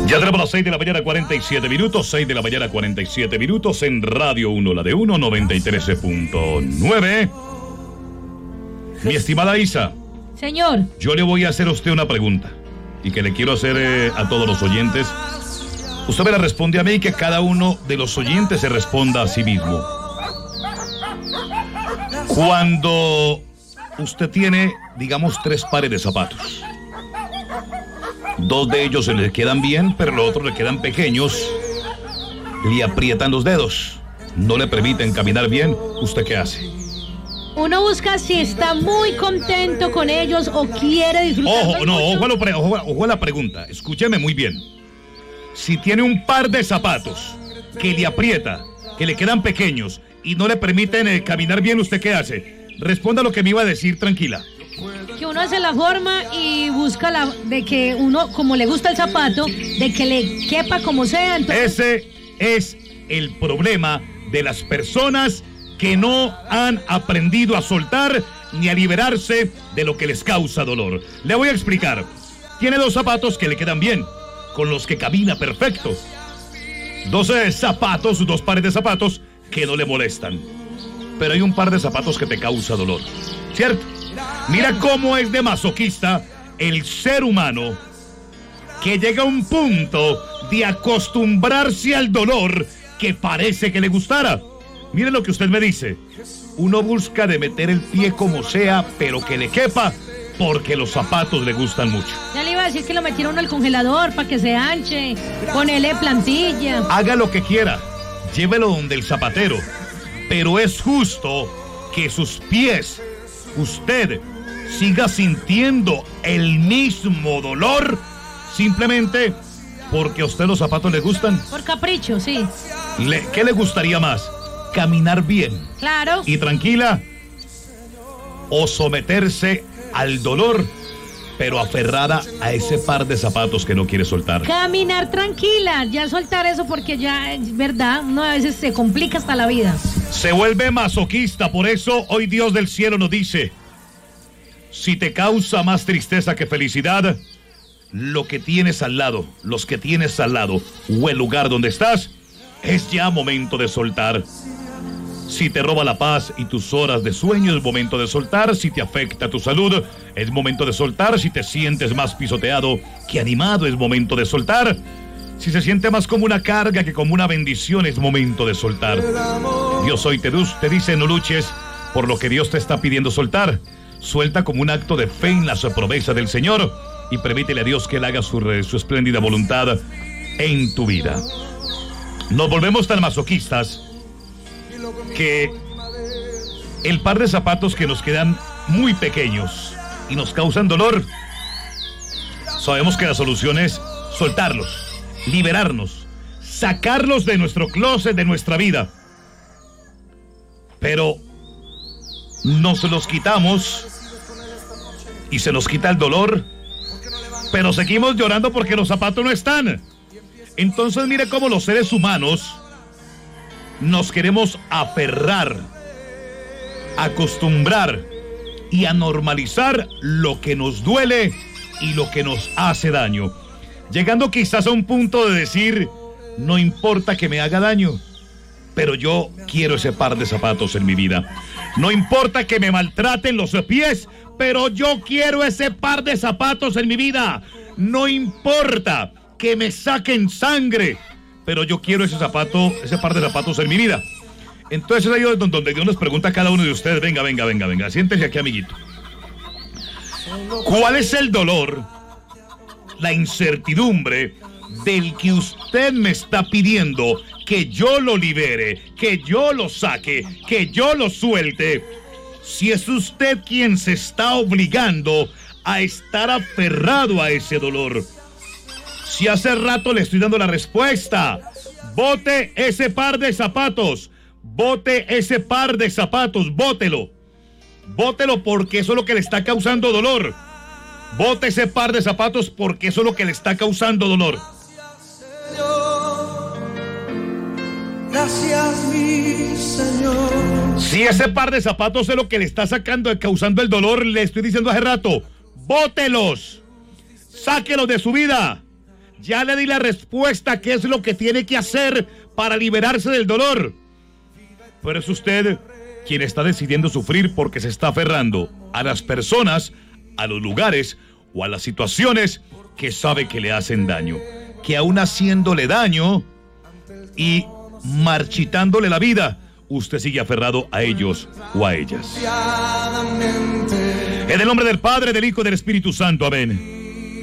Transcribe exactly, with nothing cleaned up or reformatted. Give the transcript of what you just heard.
Ya tenemos las seis de la mañana, cuarenta y siete minutos, seis de la mañana, cuarenta y siete minutos en Radio uno, la de uno, noventa y tres punto nueve. Mi estimada Isa. Señor. Yo le voy a hacer a usted una pregunta y que le quiero hacer eh, a todos los oyentes. Usted me la responde a mí y que cada uno de los oyentes se responda a sí mismo. Cuando usted tiene, digamos, tres pares de zapatos, dos de ellos se le quedan bien, pero los otros le quedan pequeños, le aprietan los dedos, no le permiten caminar bien, ¿usted qué hace? Uno busca si está muy contento con ellos o quiere disfrutar. Ojo, no, ojo a, lo pre, ojo, ojo a la pregunta, escúcheme muy bien. Si tiene un par de zapatos que le aprieta, que le quedan pequeños y no le permiten eh, caminar bien, ¿usted qué hace? Responda lo que me iba a decir, tranquila. Que uno hace la forma y busca la de que uno, como le gusta el zapato, de que le quepa como sea. Entonces... Ese es el problema de las personas que no han aprendido a soltar ni a liberarse de lo que les causa dolor. Le voy a explicar. Tiene dos zapatos que le quedan bien, con los que camina perfecto. Dos eh, zapatos, dos pares de zapatos que no le molestan. Pero hay un par de zapatos que te causa dolor, ¿cierto? Mira cómo es de masoquista el ser humano que llega a un punto de acostumbrarse al dolor que parece que le gustara. Mire lo que usted me dice. Uno busca de meter el pie como sea, pero que le quepa, porque los zapatos le gustan mucho. Ya le iba a decir que lo metieron al congelador para que se anche, ponele plantilla. Haga lo que quiera, llévelo donde el zapatero, pero es justo que sus pies, usted siga sintiendo el mismo dolor simplemente porque a usted los zapatos le gustan. Por capricho, sí. Le, ¿Qué le gustaría más? Caminar bien. Claro. Y tranquila, o someterse al dolor, pero aferrada a ese par de zapatos que no quiere soltar. Caminar tranquila, ya soltar eso porque ya es verdad, uno a veces se complica hasta la vida. Se vuelve masoquista, por eso hoy Dios del cielo nos dice: si te causa más tristeza que felicidad, lo que tienes al lado, los que tienes al lado o el lugar donde estás, es ya momento de soltar. Si te roba la paz y tus horas de sueño, es momento de soltar. Si te afecta tu salud, es momento de soltar. Si te sientes más pisoteado que animado, es momento de soltar. Si se siente más como una carga que como una bendición, es momento de soltar. Dios hoy te, te dice: no luches por lo que Dios te está pidiendo soltar. Suelta como un acto de fe en la promesa del Señor y permítele a Dios que Él haga su, su espléndida voluntad en tu vida. Nos volvemos tan masoquistas que el par de zapatos que nos quedan muy pequeños y nos causan dolor, sabemos que la solución es soltarlos, liberarnos, sacarlos de nuestro closet, de nuestra vida. Pero nos los quitamos y se nos quita el dolor, pero seguimos llorando porque los zapatos no están. Entonces mire cómo los seres humanos nos queremos aferrar, acostumbrar y a normalizar lo que nos duele y lo que nos hace daño, llegando quizás a un punto de decir: no importa que me haga daño, pero yo quiero ese par de zapatos en mi vida. No importa que me maltraten los pies, pero yo quiero ese par de zapatos en mi vida. No importa que me saquen sangre, pero yo quiero ese zapato, ese par de zapatos en mi vida. Entonces ahí es donde Dios nos pregunta a cada uno de ustedes: venga, venga, venga, venga, siéntese aquí, amiguito. ¿Cuál es el dolor, la incertidumbre del que usted me está pidiendo que yo lo libere, que yo lo saque, que yo lo suelte? Si es usted quien se está obligando a estar aferrado a ese dolor. Si hace rato le estoy dando la respuesta: bote ese par de zapatos, bote ese par de zapatos, bótelo, bótelo porque eso es lo que le está causando dolor. Bote ese par de zapatos porque eso es lo que le está causando dolor. Gracias, mi Señor. Si ese par de zapatos es lo que le está sacando, causando el dolor, le estoy diciendo hace rato: bótelos, sáquelos de su vida. Ya le di la respuesta, qué es lo que tiene que hacer para liberarse del dolor. Pero es usted quien está decidiendo sufrir porque se está aferrando a las personas, a los lugares o a las situaciones que sabe que le hacen daño. Que aún haciéndole daño y marchitándole la vida, usted sigue aferrado a ellos o a ellas. En el nombre del Padre, del Hijo y del Espíritu Santo. Amén.